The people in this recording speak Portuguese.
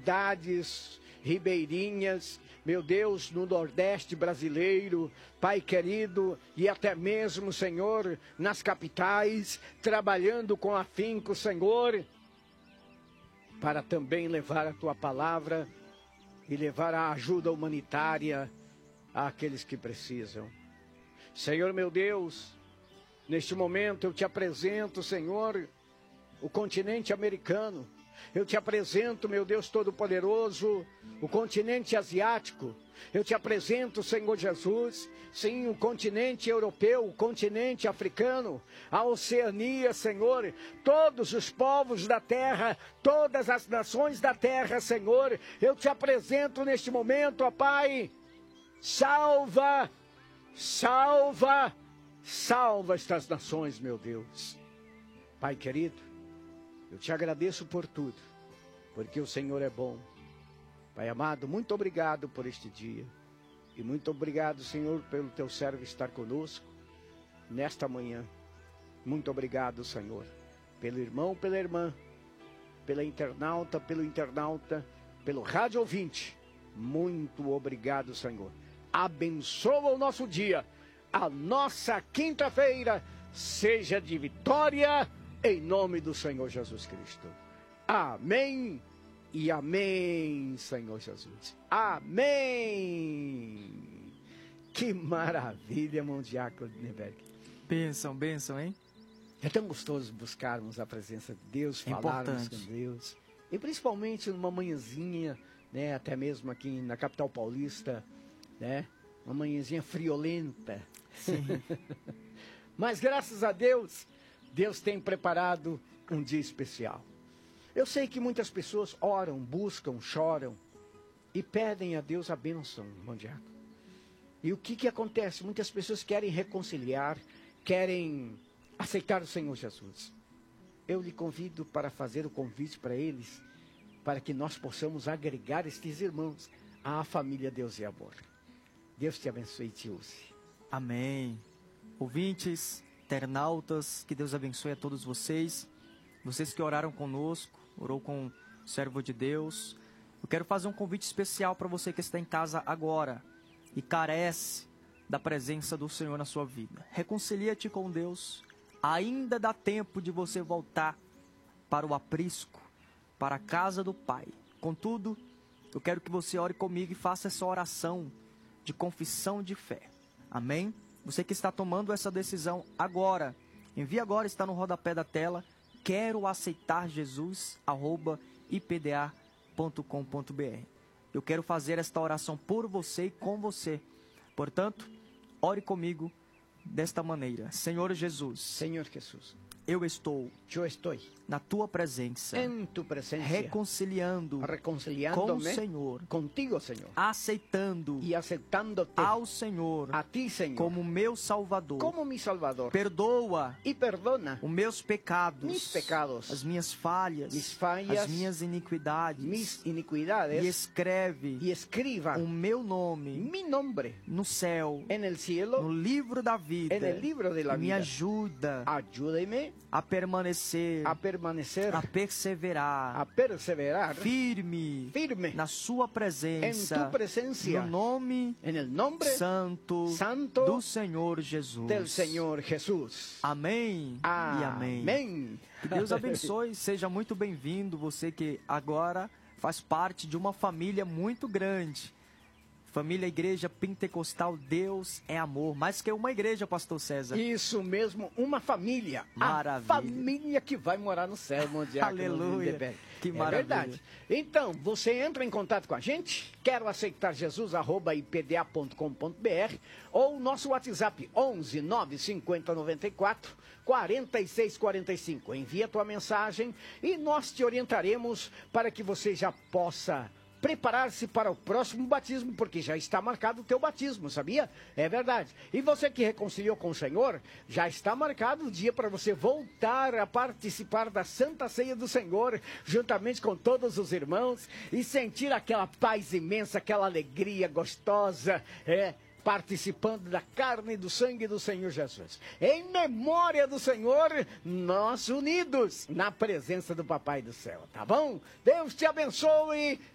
cidades ribeirinhas, meu Deus, no Nordeste brasileiro, Pai querido, e até mesmo, Senhor, nas capitais, trabalhando com afinco, Senhor, para também levar a Tua palavra e levar a ajuda humanitária àqueles que precisam. Senhor, meu Deus, neste momento eu te apresento, Senhor, o continente americano. Eu te apresento, meu Deus Todo-Poderoso, o continente asiático. Eu te apresento, Senhor Jesus, sim, o continente europeu, o continente africano, a Oceania, Senhor, todos os povos da terra, todas as nações da terra, Senhor. Eu te apresento neste momento, ó Pai, salva, salva, salva estas nações, meu Deus. Pai querido, eu te agradeço por tudo, porque o Senhor é bom. Pai amado, muito obrigado por este dia. E muito obrigado, Senhor, pelo teu servo estar conosco nesta manhã. Muito obrigado, Senhor, pelo irmão, pela irmã, pela internauta, pelo internauta, pelo rádio ouvinte. Muito obrigado, Senhor. Abençoa o nosso dia. A nossa quinta-feira seja de vitória, em nome do Senhor Jesus Cristo. Amém e amém, Senhor Jesus. Amém. Que maravilha, irmão Diácono Lindenberg. Bênção, bênção, hein? É tão gostoso buscarmos a presença de Deus, falarmos com Deus. E principalmente numa manhãzinha, né, até mesmo aqui na capital paulista, né? Uma manhãzinha friolenta. Sim. Mas graças a Deus, Deus tem preparado um dia especial. Eu sei que muitas pessoas oram, buscam, choram e pedem a Deus a bênção, irmão Diácono. E o que acontece? Muitas pessoas querem reconciliar, querem aceitar o Senhor Jesus. Eu lhe convido para fazer o convite para eles, para que nós possamos agregar estes irmãos à família Deus e Amor. Deus te abençoe e te use. Amém. Ouvintes, internautas, que Deus abençoe a todos vocês. Vocês que oraram conosco, orou com o servo de Deus. Eu quero fazer um convite especial para você que está em casa agora e carece da presença do Senhor na sua vida. Reconcilia-te com Deus. Ainda dá tempo de você voltar para o aprisco, para a casa do Pai. Contudo, eu quero que você ore comigo e faça essa oração de confissão de fé. Amém? Você que está tomando essa decisão agora, envie agora, está no rodapé da tela, quero aceitar Jesus, @ipda.com.br. Eu quero fazer esta oração por você e com você. Portanto, ore comigo desta maneira. Senhor Jesus. Senhor Jesus. Eu estou na tua presença, em tu presença, reconciliando-me com o Senhor, contigo, Senhor, aceitando e aceitando-te ao Senhor, a ti, Senhor, como meu Salvador, como mi Salvador. Perdoa e perdona os meus pecados, mis pecados, as minhas falhas, as minhas iniquidades, mis iniquidades, e escreve e escriba o meu nome, mi nombre, no céu, en el cielo, no livro da vida, en el libro de la me vida. ajuda, ajuda-me a permanecer, a perseverar, firme na sua presença, em tu presença, no nome, en el nombre santo do Senhor Jesus. Del Senhor Jesus. Amém. E amém. Que Deus abençoe, seja muito bem-vindo, você que agora faz parte de uma família muito grande. Família Igreja Pentecostal, Deus é amor. Mais que uma igreja, pastor César. Isso mesmo, uma família. Maravilha. A família que vai morar no céu, irmão Diácono. Aleluia. Que maravilha. É verdade. Então, você entra em contato com a gente, quero aceitar Jesus, @ipda.com.br, ou nosso WhatsApp 11 950 94 46 45. Envia a tua mensagem e nós te orientaremos para que você já possa preparar-se para o próximo batismo, porque já está marcado o teu batismo, sabia? É verdade. E você que reconciliou com o Senhor, já está marcado o dia para você voltar a participar da Santa Ceia do Senhor, juntamente com todos os irmãos, e sentir aquela paz imensa, aquela alegria gostosa, participando da carne e do sangue do Senhor Jesus. Em memória do Senhor, nós unidos na presença do Papai do Céu, tá bom? Deus te abençoe